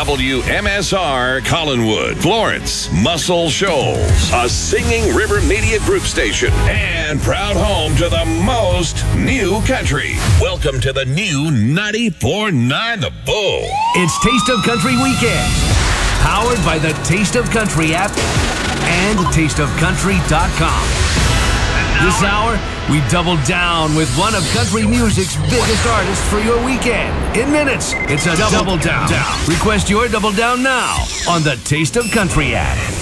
WMSR Collinwood, Florence, Muscle Shoals, a Singing River Media Group station, and proud home to the most new country. Welcome to the new 94.9 The Bull. It's Taste of Country Weekend, powered by the Taste of Country app and tasteofcountry.com. This hour, we double down with one of country music's biggest artists for your weekend. In minutes, it's a double down. Request your double down now on the Taste of Country app.